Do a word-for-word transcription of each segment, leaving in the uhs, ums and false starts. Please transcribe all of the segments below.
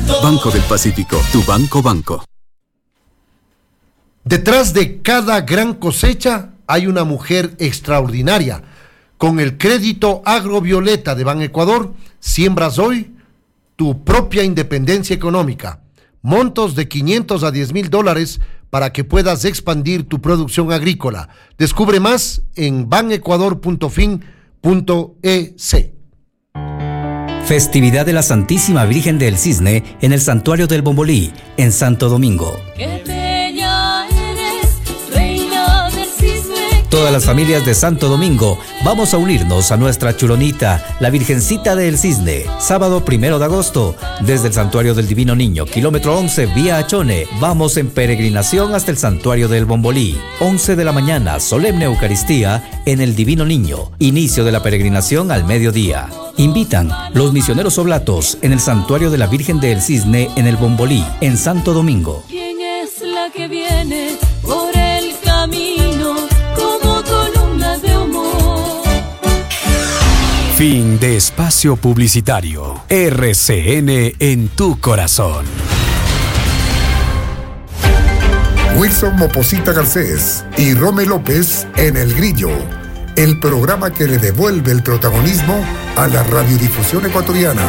Banco del Pacífico, tu banco banco. Detrás de cada gran cosecha hay una mujer extraordinaria. Con el crédito Agrovioleta de Banecuador, siembras hoy tu propia independencia económica. Montos de quinientos a diez mil dólares para que puedas expandir tu producción agrícola. Descubre más en banecuador punto fin punto e c. Festividad de la Santísima Virgen del Cisne en el Santuario del Bombolí, en Santo Domingo. Todas las familias de Santo Domingo vamos a unirnos a nuestra churonita, la Virgencita del Cisne, sábado primero de agosto, desde el Santuario del Divino Niño, kilómetro once, vía Achone. Vamos en peregrinación hasta el Santuario del Bombolí. once de la mañana, solemne Eucaristía en el Divino Niño. Inicio de la peregrinación al mediodía. Invitan los misioneros oblatos en el Santuario de la Virgen del Cisne en el Bombolí, en Santo Domingo. ¿Quién es la que viene por el camino como columna de humo? Fin de espacio publicitario. R C N en tu corazón. Wilson Moposita Garcés y Rome López en El Grillo, el programa que le devuelve el protagonismo a la radiodifusión ecuatoriana.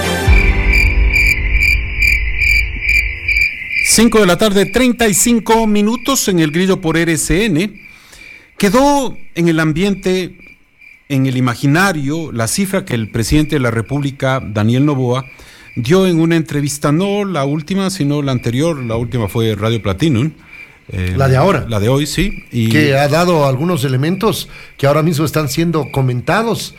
cinco de la tarde, treinta y cinco minutos en El Grillo por R C N. Quedó en el ambiente, en el imaginario, la cifra que el presidente de la República, Daniel Noboa, dio en una entrevista, no la última, sino la anterior. La última fue Radio Platinum. Eh, la de ahora. La de hoy, sí. Y que ha dado algunos elementos que ahora mismo están siendo comentados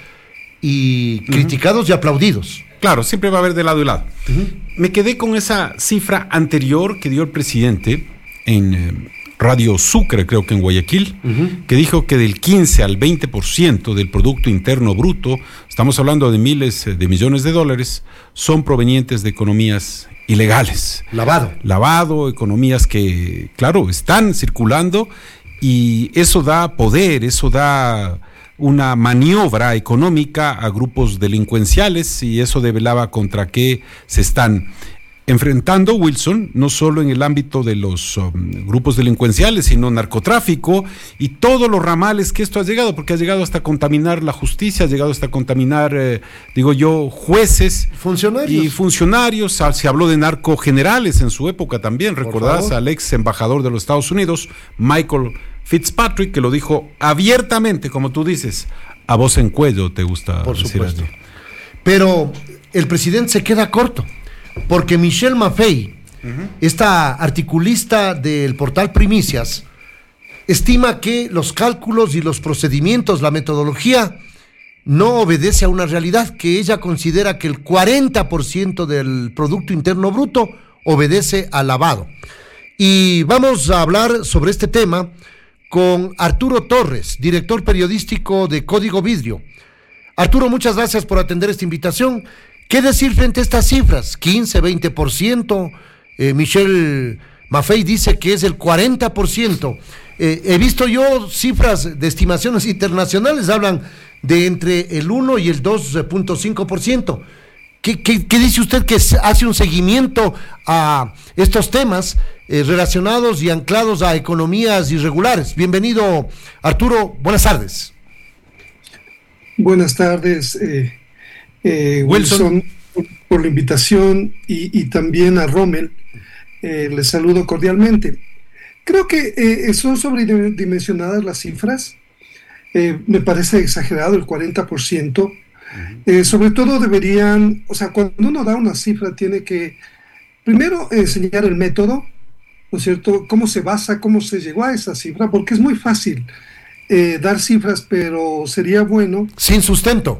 y uh-huh. criticados y aplaudidos. Claro, siempre va a haber de lado y lado. Uh-huh. Me quedé con esa cifra anterior que dio el presidente en eh, Radio Sucre, creo que en Guayaquil, uh-huh. que dijo que del quince al veinte por ciento del Producto Interno Bruto, estamos hablando de miles de millones de dólares, son provenientes de economías ilegales. Lavado. Lavado, economías que, claro, están circulando, y eso da poder, eso da una maniobra económica a grupos delincuenciales, y eso develaba contra qué se están enfrentando, Wilson, no solo en el ámbito de los um, grupos delincuenciales, sino narcotráfico y todos los ramales que esto ha llegado, porque ha llegado hasta contaminar la justicia, ha llegado hasta contaminar, eh, digo yo, jueces funcionarios. y funcionarios. Se habló de narcogenerales en su época también, recordás al ex embajador de los Estados Unidos, Michael Fitzpatrick, que lo dijo abiertamente, como tú dices, a voz en cuello, te gusta Por decir supuesto. así. Pero el presidente se queda corto, porque Michelle Maffei, uh-huh. esta articulista del portal Primicias, estima que los cálculos y los procedimientos, la metodología, no obedece a una realidad, que ella considera que el cuarenta por ciento del Producto Interno Bruto obedece al lavado. Y vamos a hablar sobre este tema con Arturo Torres, director periodístico de Código Vidrio. Arturo, muchas gracias por atender esta invitación. ¿Qué decir frente a estas cifras? quince, veinte por ciento. Eh, Michelle Maffei dice que es el cuarenta por ciento. Eh, he visto yo cifras de estimaciones internacionales, hablan de entre el uno y el dos punto cinco por ciento. ¿Qué, qué, ¿Qué dice usted que hace un seguimiento a estos temas eh, relacionados y anclados a economías irregulares? Bienvenido, Arturo. Buenas tardes. Buenas tardes, eh, eh, Wilson, por, por la invitación, y, y también a Rommel. Eh, les saludo cordialmente. Creo que eh, son sobredimensionadas las cifras. Eh, me parece exagerado el cuarenta por ciento. Eh, sobre todo deberían, o sea, cuando uno da una cifra tiene que primero enseñar el método, ¿no es cierto? Cómo se basa, cómo se llegó a esa cifra, porque es muy fácil eh, dar cifras, pero sería bueno sin sustento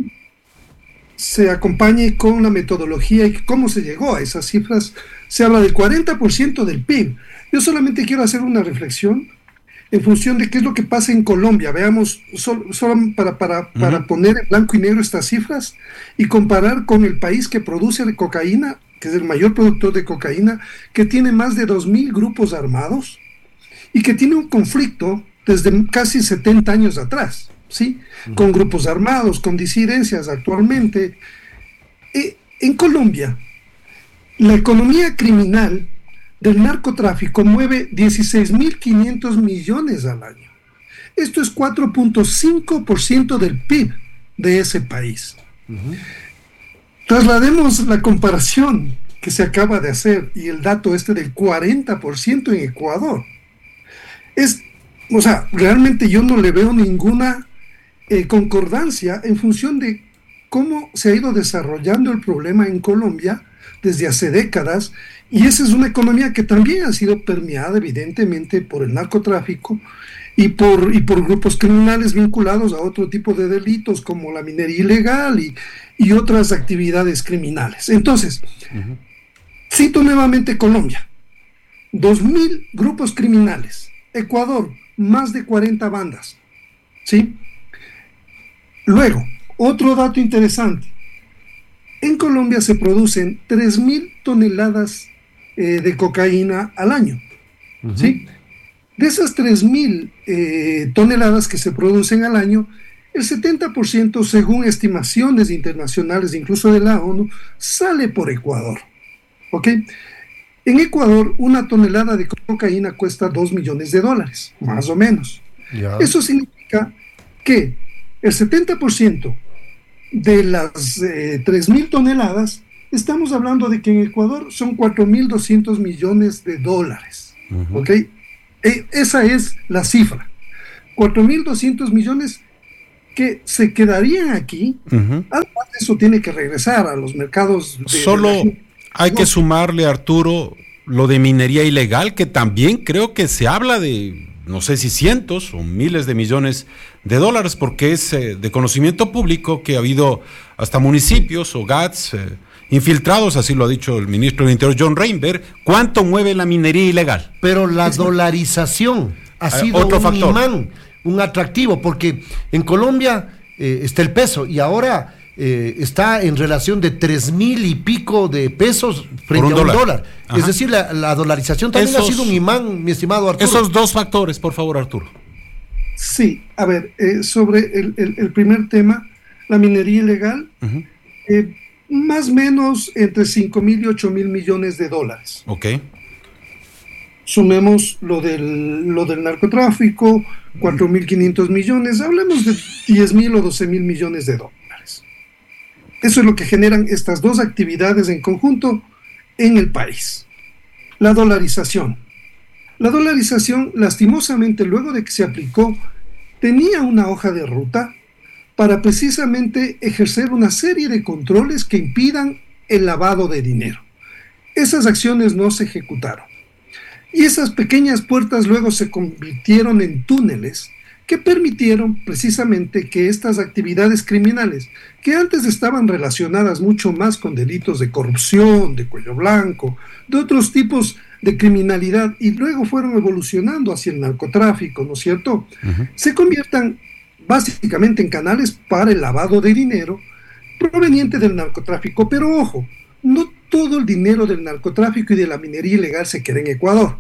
se acompañe con la metodología y cómo se llegó a esas cifras. Se habla del cuarenta por ciento del P I B. Yo solamente quiero hacer una reflexión en función de qué es lo que pasa en Colombia. Veamos, solo, solo para, para, uh-huh. para poner en blanco y negro estas cifras y comparar con el país que produce cocaína, que es el mayor productor de cocaína, que tiene más de dos mil grupos armados y que tiene un conflicto desde casi setenta años atrás, ¿sí? Uh-huh. Con grupos armados, con disidencias actualmente. Eh, en Colombia, la economía criminal del narcotráfico mueve dieciséis mil quinientos millones al año. Esto es cuatro punto cinco por ciento del P I B de ese país. Uh-huh. Traslademos la comparación que se acaba de hacer y el dato este del cuarenta por ciento en Ecuador. Es, o sea, realmente yo no le veo ninguna eh, concordancia en función de cómo se ha ido desarrollando el problema en Colombia desde hace décadas, y esa es una economía que también ha sido permeada evidentemente por el narcotráfico y por, y por grupos criminales vinculados a otro tipo de delitos como la minería ilegal y, y otras actividades criminales. Entonces, uh-huh. cito nuevamente Colombia, dos mil grupos criminales, Ecuador, más de cuarenta bandas, ¿sí? Luego, otro dato interesante, en Colombia se producen tres mil toneladas eh, de cocaína al año, uh-huh. ¿sí? De esas tres mil eh, toneladas que se producen al año, el setenta por ciento, según estimaciones internacionales, incluso de la ONU, sale por Ecuador. ¿Ok? En Ecuador, una tonelada de cocaína cuesta dos millones de dólares, más o menos. Yeah. Eso significa que el setenta por ciento de las eh, tres mil toneladas, estamos hablando de que en Ecuador son cuatro mil doscientos millones de dólares. Uh-huh. ¿Ok? Esa es la cifra, cuatro mil doscientos millones que se quedarían aquí. Uh-huh. Además de eso tiene que regresar a los mercados. De, Solo de la... hay que sumarle, Arturo, lo de minería ilegal, que también creo que se habla de, no sé si cientos o miles de millones de dólares, porque es eh, de conocimiento público que ha habido hasta municipios o G A Ts eh, infiltrados, así lo ha dicho el ministro del Interior, John Reinberg. ¿Cuánto mueve la minería ilegal? Pero la dolarización ha sido otro un factor. imán, un atractivo, porque en Colombia eh, está el peso y ahora eh, está en relación de tres mil y pico de pesos frente un a un dólar. dólar. Ajá. Es decir, la, la dolarización también esos, ha sido un imán, mi estimado Arturo. Esos dos factores, por favor, Arturo. Sí, a ver, eh, sobre el, el, el primer tema, la minería ilegal, uh-huh. eh, más o menos entre cinco mil y ocho mil millones de dólares. Ok. Sumemos lo del, lo del narcotráfico, cuatro mil quinientos millones, hablemos de diez mil o doce mil millones de dólares. Eso es lo que generan estas dos actividades en conjunto en el país. La dolarización. La dolarización, lastimosamente, luego de que se aplicó, tenía una hoja de ruta para precisamente ejercer una serie de controles que impidan el lavado de dinero. Esas acciones no se ejecutaron. Y esas pequeñas puertas luego se convirtieron en túneles que permitieron precisamente que estas actividades criminales, que antes estaban relacionadas mucho más con delitos de corrupción, de cuello blanco, de otros tipos de criminalidad, y luego fueron evolucionando hacia el narcotráfico, ¿no es cierto?, uh-huh. se conviertan básicamente en canales para el lavado de dinero proveniente del narcotráfico. Pero ojo, no todo el dinero del narcotráfico y de la minería ilegal se queda en Ecuador.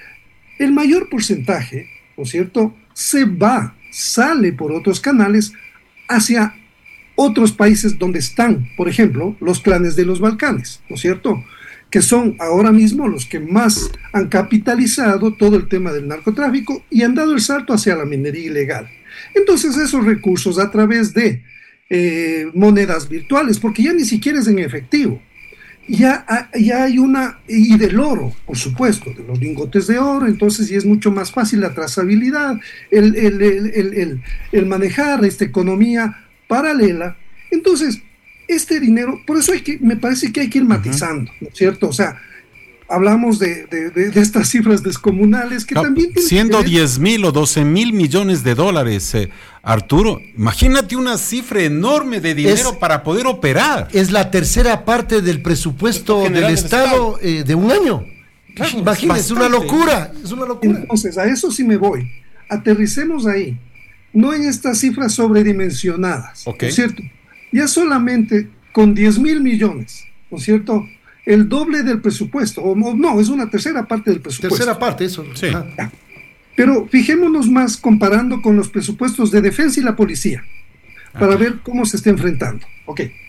El mayor porcentaje, ¿no es cierto?, se va, sale por otros canales hacia otros países donde están, por ejemplo, los clanes de los Balcanes, ¿no es cierto?, que son ahora mismo los que más han capitalizado todo el tema del narcotráfico y han dado el salto hacia la minería ilegal. Entonces esos recursos a través de eh, monedas virtuales, porque ya ni siquiera es en efectivo, ya, ya hay una, y del oro, por supuesto, de los lingotes de oro, entonces ya es mucho más fácil la trazabilidad, el, el, el, el, el, el manejar esta economía paralela. Entonces, este dinero, por eso hay que, me parece que hay que ir matizando, ¿no es cierto? O sea, hablamos de, de, de, de estas cifras descomunales que no, también tienen siendo diez mil o doce mil millones de dólares, eh, Arturo, imagínate una cifra enorme de dinero es, para poder operar. Es la tercera parte del presupuesto del Estado, Estado. Eh, de un año. Claro, imagínate, es, es una locura, es una locura. Entonces, a eso sí me voy. Aterricemos ahí, no en estas cifras sobredimensionadas, okay. ¿no es cierto? Ya solamente con diez mil millones, ¿no es cierto?, el doble del presupuesto, o no, no, es una tercera parte del presupuesto. Tercera parte, eso. Sí. Ah. Pero fijémonos más comparando con los presupuestos de defensa y la policía, para Ajá. ver cómo se está enfrentando. Ok.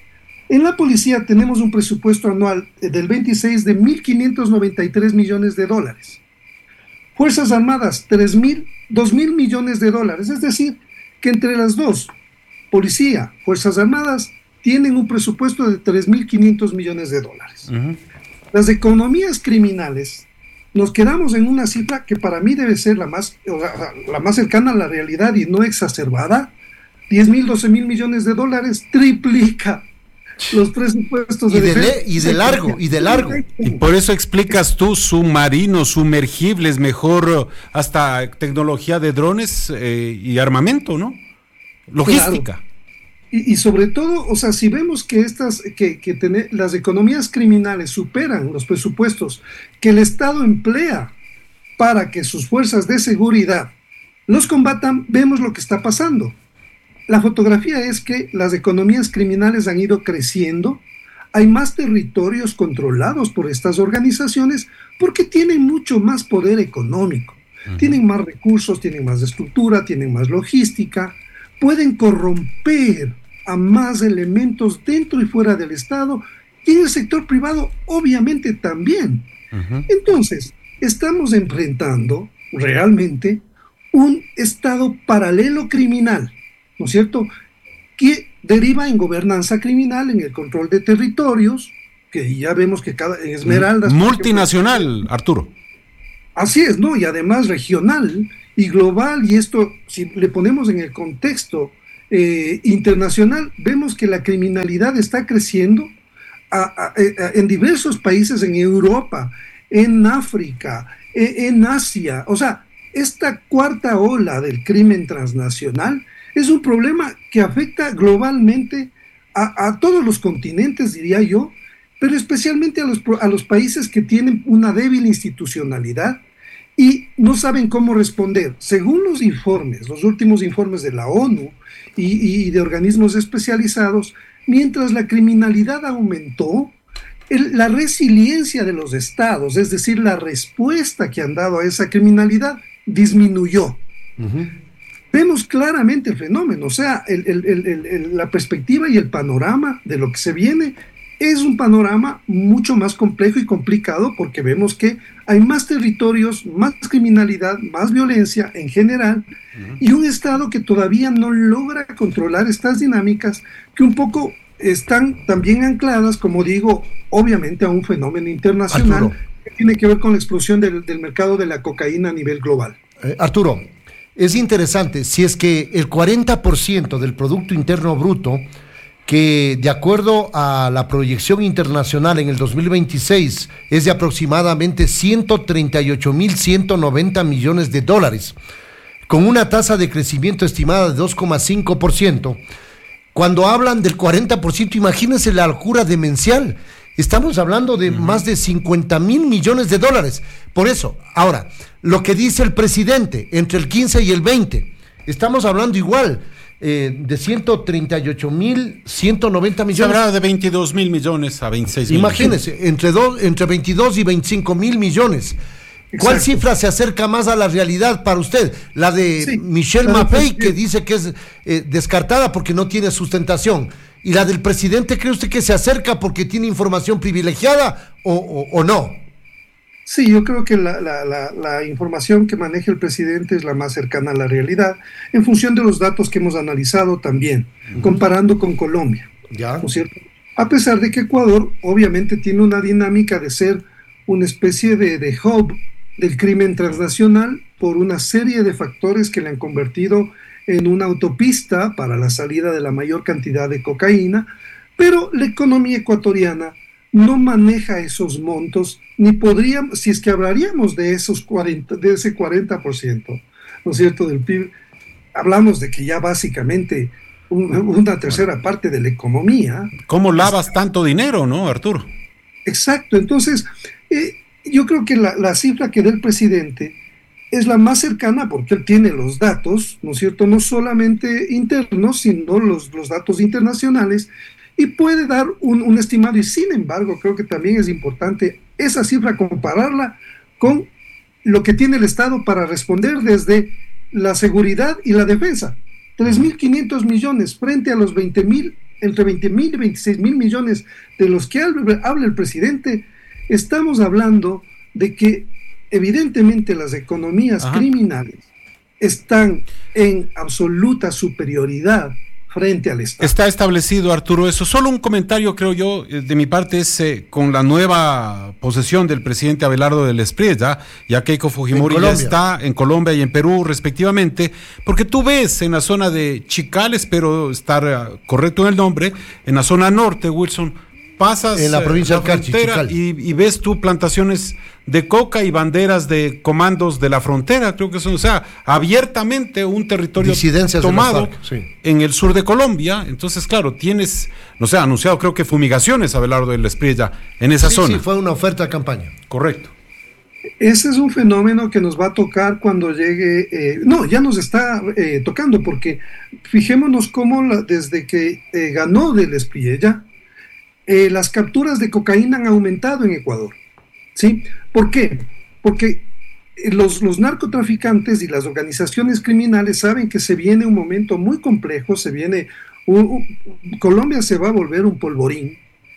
En la policía tenemos un presupuesto anual del veintiséis de mil quinientos noventa y tres millones de dólares. Fuerzas Armadas, tres mil, dos mil millones de dólares. Es decir, que entre las dos, policía, Fuerzas Armadas, tienen un presupuesto de tres mil quinientos millones de dólares. Uh-huh. Las economías criminales, nos quedamos en una cifra que para mí debe ser la más, la más cercana a la realidad y no exacerbada. diez mil, doce mil millones de dólares, triplica los presupuestos de y de, defensa. Le, y de largo, y de largo. Y por eso explicas tú submarinos, sumergibles, mejor hasta tecnología de drones eh, y armamento, ¿no? Logística. Claro. Y, y sobre todo, o sea, si vemos que estas, que, que tener, las economías criminales superan los presupuestos que el Estado emplea para que sus fuerzas de seguridad los combatan, vemos lo que está pasando. La fotografía es que las economías criminales han ido creciendo, hay más territorios controlados por estas organizaciones porque tienen mucho más poder económico, uh-huh. tienen más recursos, tienen más estructura, tienen más logística, pueden corromper a más elementos dentro y fuera del Estado y en el sector privado obviamente también. Uh-huh. Entonces, estamos enfrentando realmente un Estado paralelo criminal, ¿no es cierto?, que deriva en gobernanza criminal, en el control de territorios, que ya vemos que cada en Esmeraldas... Multinacional, ejemplo, Arturo. Así es, ¿no? Y además regional y global, y esto, si le ponemos en el contexto eh, internacional, vemos que la criminalidad está creciendo a, a, a, en diversos países, en Europa, en África, en, en Asia. O sea, esta cuarta ola del crimen transnacional es un problema que afecta globalmente a, a todos los continentes, diría yo, pero especialmente a los, a los países que tienen una débil institucionalidad y no saben cómo responder. Según los informes, los últimos informes de la ONU y, y de organismos especializados, mientras la criminalidad aumentó, el, la resiliencia de los estados, es decir, la respuesta que han dado a esa criminalidad, disminuyó. Uh-huh. Vemos claramente el fenómeno, o sea, el, el, el, el, la perspectiva y el panorama de lo que se viene es un panorama mucho más complejo y complicado porque vemos que hay más territorios, más criminalidad, más violencia en general uh-huh. y un Estado que todavía no logra controlar estas dinámicas que un poco están también ancladas, como digo, obviamente a un fenómeno internacional Arturo. Que tiene que ver con la explosión del, del mercado de la cocaína a nivel global. Eh, Arturo, es interesante, si es que el cuarenta por ciento del Producto Interno Bruto, que de acuerdo a la proyección internacional en el dos mil veintiséis es de aproximadamente ciento treinta y ocho mil ciento noventa millones de dólares, con una tasa de crecimiento estimada de dos coma cinco por ciento, cuando hablan del cuarenta por ciento, imagínense la locura demencial. Estamos hablando de uh-huh. más de cincuenta mil millones de dólares. Por eso, ahora, lo que dice el presidente, entre el quince y el veinte, estamos hablando igual eh, de ciento treinta y ocho mil ciento noventa millones. Se habla de veintidós mil millones a veintiséis mil. Imagínense, entre, do, entre veintidós y veinticinco mil millones. ¿Cuál Exacto. cifra se acerca más a la realidad para usted? La de sí, Michel Maffei, que dice que es eh, descartada porque no tiene sustentación. ¿Y la del presidente cree usted que se acerca porque tiene información privilegiada o, o, o no? Sí, yo creo que la, la, la, la información que maneja el presidente es la más cercana a la realidad, en función de los datos que hemos analizado también, uh-huh. comparando con Colombia. ¿Ya? ¿No es cierto? A pesar de que Ecuador obviamente tiene una dinámica de ser una especie de, de hub del crimen transnacional por una serie de factores que le han convertido en una autopista para la salida de la mayor cantidad de cocaína, pero la economía ecuatoriana no maneja esos montos, ni podríamos, si es que hablaríamos de esos cuarenta, de ese cuarenta por ciento, ¿no es cierto?, del P I B, hablamos de que ya básicamente una, una tercera parte de la economía. ¿Cómo lavas tanto dinero, no, Arturo? Exacto, entonces eh, yo creo que la, la cifra que da el presidente es la más cercana porque él tiene los datos, ¿no es cierto?, no solamente internos, sino los, los datos internacionales, y puede dar un, un estimado, y sin embargo creo que también es importante esa cifra compararla con lo que tiene el Estado para responder desde la seguridad y la defensa. tres mil quinientos millones frente a los veinte mil entre veinte mil y veintiséis mil millones de los que habla, habla el presidente, estamos hablando de que evidentemente las economías Ajá. criminales están en absoluta superioridad frente al Estado. Está establecido, Arturo, eso. Solo un comentario, creo yo, de mi parte, es eh, con la nueva posesión del presidente Abelardo del Espriella, ya Keiko Fujimori ya está en Colombia y en Perú, respectivamente, porque tú ves en la zona de Chicales, pero estar uh, correcto en el nombre, en la zona norte, Wilson, pasas en la provincia eh, la de frontera y, y ves tú plantaciones de coca y banderas de comandos de la frontera, creo que son, o sea, abiertamente un territorio tomado FARC, sí. en el sur de Colombia. Entonces, claro, tienes, no sé, anunciado creo que fumigaciones Abelardo del Espriella en esa sí, zona. Sí, fue una oferta de campaña. Correcto. Ese es un fenómeno que nos va a tocar cuando llegue, eh, no, ya nos está eh, tocando, porque fijémonos cómo la, desde que eh, ganó del Espriella, Eh, las capturas de cocaína han aumentado en Ecuador, ¿sí? ¿Por qué? Porque los, los narcotraficantes y las organizaciones criminales saben que se viene un momento muy complejo, se viene, un, un, Colombia se va a volver un polvorín,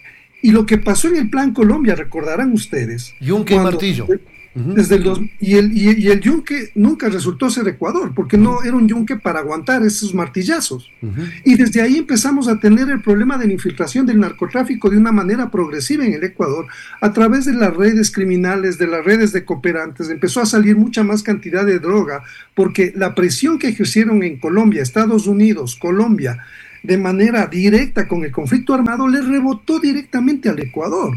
y lo que pasó en el Plan Colombia, recordarán ustedes. Yunque y martillo. Desde el dos, y, el, y, y el yunque nunca resultó ser Ecuador, porque no era un yunque para aguantar esos martillazos. Uh-huh. Y desde ahí empezamos a tener el problema de la infiltración del narcotráfico de una manera progresiva en el Ecuador, a través de las redes criminales, de las redes de cooperantes. Empezó a salir mucha más cantidad de droga, porque la presión que ejercieron en Colombia, Estados Unidos, Colombia, de manera directa con el conflicto armado, le rebotó directamente al Ecuador.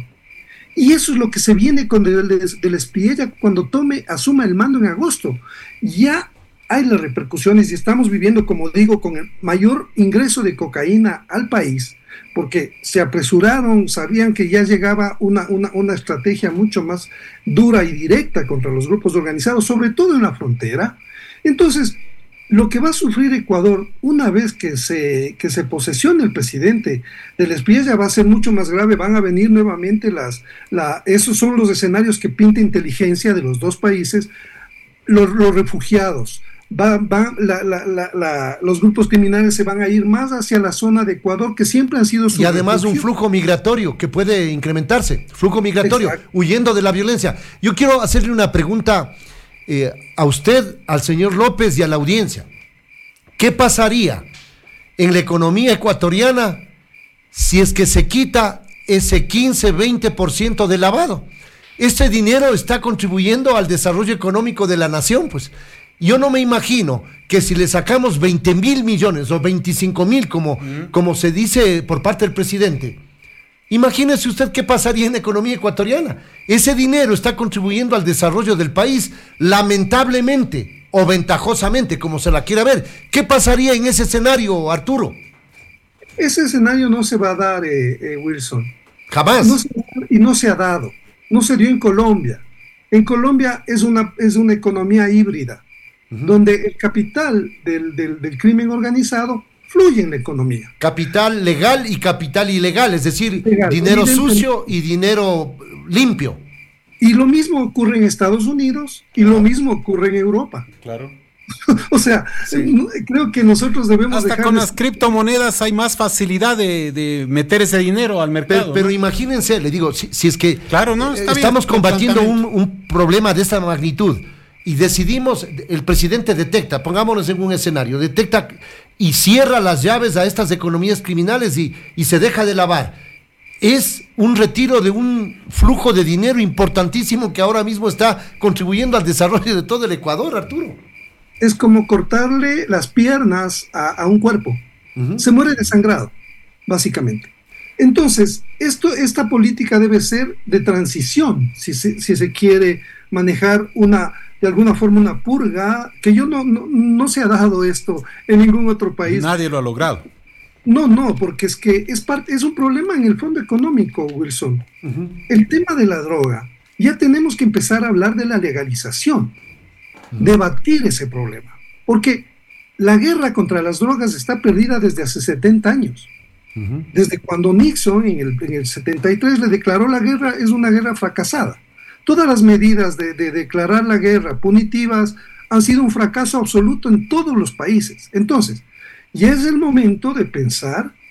Y eso es lo que se viene con el del Espriella cuando tome, asuma el mando en agosto. Ya hay las repercusiones y estamos viviendo, como digo, con el mayor ingreso de cocaína al país, porque se apresuraron, sabían que ya llegaba una, una, una estrategia mucho más dura y directa contra los grupos organizados, sobre todo en la frontera. Entonces, lo que va a sufrir Ecuador una vez que se, que se posesione el presidente del Espriella va a ser mucho más grave. Van a venir nuevamente las, la, esos son los escenarios que pinta inteligencia de los dos países, los, los refugiados, va, va, la, la, la, la, los grupos criminales se van a ir más hacia la zona de Ecuador, que siempre han sido su y además refugio. Un flujo migratorio que puede incrementarse, flujo migratorio, Exacto. huyendo de la violencia. Yo quiero hacerle una pregunta Eh, a usted, al señor López y a la audiencia. ¿Qué pasaría en la economía ecuatoriana si es que se quita ese quince a veinte por ciento de lavado? Ese dinero está contribuyendo al desarrollo económico de la nación, pues. Yo no me imagino que si le sacamos veinte mil millones o veinticinco mil, como, mm. como se dice por parte del presidente, imagínese usted qué pasaría en la economía ecuatoriana. Ese dinero está contribuyendo al desarrollo del país, lamentablemente o ventajosamente, como se la quiera ver. ¿Qué pasaría en ese escenario, Arturo? Ese escenario no se va a dar, eh, eh, Wilson. Jamás. No se, y no se ha dado. No se dio en Colombia. En Colombia es una, es una economía híbrida, uh-huh. donde el capital del, del, del crimen organizado fluye en la economía. Capital legal y capital ilegal, es decir, legal, dinero sucio y dinero limpio. Y lo mismo ocurre en Estados Unidos y claro. lo mismo ocurre en Europa. Claro. O sea, sí. creo que nosotros debemos hasta dejar con las criptomonedas hay más facilidad de, de meter ese dinero al mercado. Pero, pero ¿no? imagínense, le digo, si, si es que claro, ¿no? Está estamos bien, combatiendo un, un problema de esta magnitud y decidimos, el presidente detecta, pongámonos en un escenario, detecta y cierra las llaves a estas economías criminales y, y se deja de lavar. Es un retiro de un flujo de dinero importantísimo que ahora mismo está contribuyendo al desarrollo de todo el Ecuador, Arturo. Es como cortarle las piernas a, a un cuerpo. Uh-huh. Se muere desangrado, básicamente. Entonces, esto, esta política debe ser de transición, si se, si se quiere manejar una, de alguna forma una purga, que yo no, no, no se ha dado esto en ningún otro país. Nadie lo ha logrado. No, no, porque es que es, parte, es un problema en el fondo económico, Wilson. Uh-huh. El tema de la droga, ya tenemos que empezar a hablar de la legalización, uh-huh. debatir ese problema, porque la guerra contra las drogas está perdida desde hace setenta años. Uh-huh. Desde cuando Nixon en el, en el setenta y tres le declaró la guerra, es una guerra fracasada. Todas las medidas de, de declarar la guerra punitivas han sido un fracaso absoluto en todos los países. Entonces, ya es el momento de pensar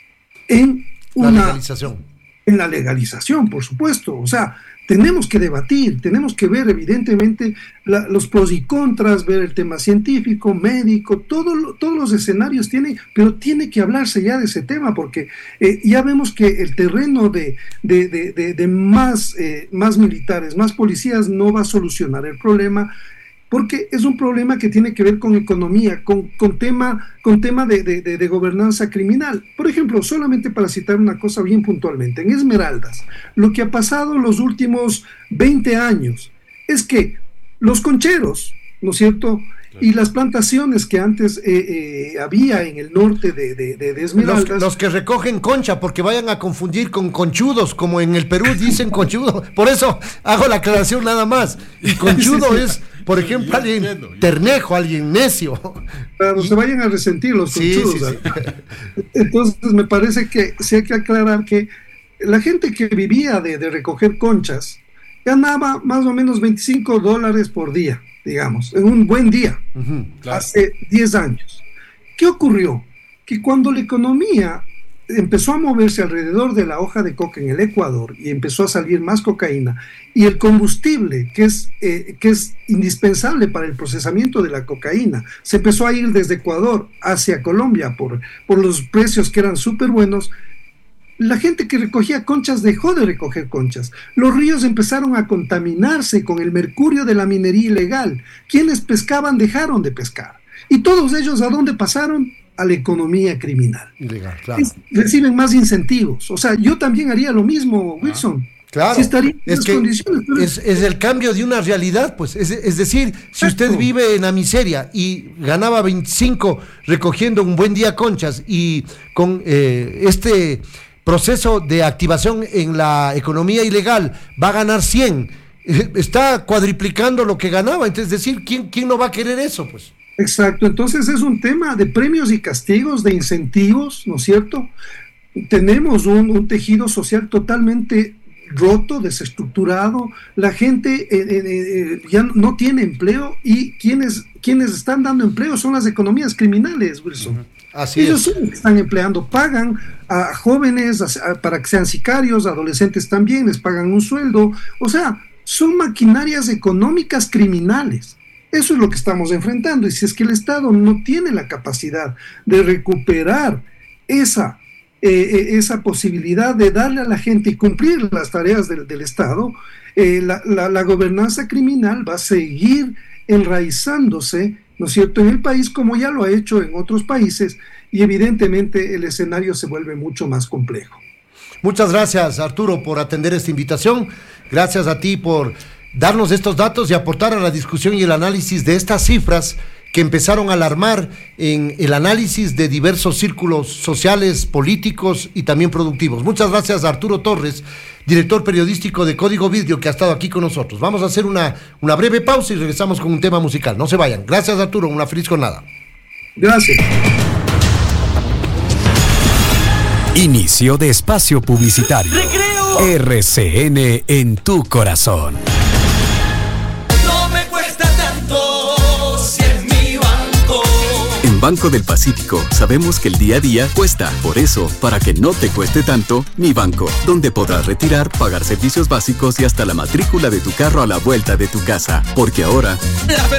en una... La legalización. En la legalización, por supuesto. O sea, tenemos que debatir, tenemos que ver evidentemente la, los pros y contras, ver el tema científico, médico, todo, todos los escenarios tienen, pero tiene que hablarse ya de ese tema, porque eh, ya vemos que el terreno de, de, de, de, de más, eh, más militares, más policías no va a solucionar el problema, porque es un problema que tiene que ver con economía, con, con tema, con tema de, de, de, de gobernanza criminal. Por ejemplo, solamente para citar una cosa bien puntualmente, en Esmeraldas, lo que ha pasado en los últimos veinte años es que los concheros, ¿no es cierto?, y las plantaciones que antes eh, eh, había en el norte de, de, de Esmeraldas. Los, los que recogen concha, porque vayan a confundir con conchudos, como en el Perú dicen conchudo. Por eso hago la aclaración nada más. Y conchudo sí, sí, sí. es, por ejemplo, yo alguien entiendo, yo ternejo, alguien necio. Para no se vayan a resentir los conchudos. Sí, sí, sí. Entonces me parece que sí hay que aclarar que la gente que vivía de, de recoger conchas ganaba más o menos veinticinco dólares por día, digamos, en un buen día, uh-huh, claro. Hace diez años. ¿Qué ocurrió? Que cuando la economía empezó a moverse alrededor de la hoja de coca en el Ecuador y empezó a salir más cocaína, y el combustible, que es, eh, que es indispensable para el procesamiento de la cocaína, se empezó a ir desde Ecuador hacia Colombia por, por los precios que eran súper buenos, la gente que recogía conchas dejó de recoger conchas. Los ríos empezaron a contaminarse con el mercurio de la minería ilegal. Quienes pescaban dejaron de pescar. Y todos ellos, ¿a dónde pasaron? A la economía criminal. Ilegal, claro. Es, reciben más incentivos. O sea, yo también haría lo mismo, Wilson. Claro, si estaría en es, que condiciones, pero... es, es el cambio de una realidad, pues. Es, es decir, si Exacto. usted vive en la miseria y ganaba veinticinco recogiendo un buen día conchas y con eh, este... proceso de activación en la economía ilegal, va a ganar cien, está cuadriplicando lo que ganaba, entonces decir, ¿quién, quién no va a querer eso? Pues. Exacto, entonces es un tema de premios y castigos, de incentivos, ¿no es cierto? Tenemos un, un tejido social totalmente roto, desestructurado, la gente eh, eh, eh, ya no tiene empleo y quienes, quienes están dando empleo son las economías criminales, Wilson. Uh-huh. Así Ellos es. sí están empleando, pagan a jóvenes a, a, para que sean sicarios, adolescentes también, les pagan un sueldo, o sea, son maquinarias económicas criminales. Eso es lo que estamos enfrentando, y si es que el Estado no tiene la capacidad de recuperar esa, eh, esa posibilidad de darle a la gente y cumplir las tareas del, del Estado, eh, la, la, la gobernanza criminal va a seguir enraizándose, ¿no es cierto?, en el país, como ya lo ha hecho en otros países, y evidentemente el escenario se vuelve mucho más complejo. Muchas gracias, Arturo, por atender esta invitación. Gracias a ti por darnos estos datos y aportar a la discusión y el análisis de estas cifras que empezaron a alarmar en el análisis de diversos círculos sociales, políticos y también productivos. Muchas gracias a Arturo Torres, director periodístico de Código Vidrio, que ha estado aquí con nosotros. Vamos a hacer una, una breve pausa y regresamos con un tema musical. No se vayan. Gracias, Arturo. Una feliz jornada. Gracias. Inicio de espacio publicitario. ¡Recreo! R C N en tu corazón. No me cuesta tanto si es mi banco. En Banco del Pacífico sabemos que el día a día cuesta. Por eso, para que no te cueste tanto, Mi Banco, donde podrás retirar, pagar servicios básicos y hasta la matrícula de tu carro a la vuelta de tu casa. Porque ahora...